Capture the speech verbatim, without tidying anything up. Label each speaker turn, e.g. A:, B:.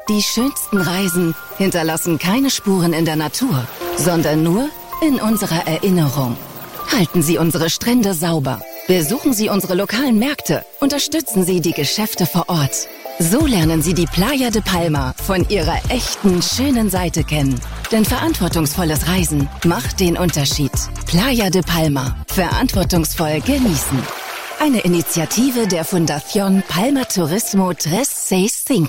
A: Die schönsten Reisen hinterlassen keine Spuren in der Natur, sondern nur in unserer Erinnerung. Halten Sie unsere Strände sauber. Besuchen Sie unsere lokalen Märkte. Unterstützen Sie die Geschäfte vor Ort. So lernen Sie die Playa de Palma von ihrer echten, schönen Seite kennen. Denn verantwortungsvolles Reisen macht den Unterschied. Playa de Palma. Verantwortungsvoll genießen. Eine Initiative der Fundación Palma Turismo tres seis cinco.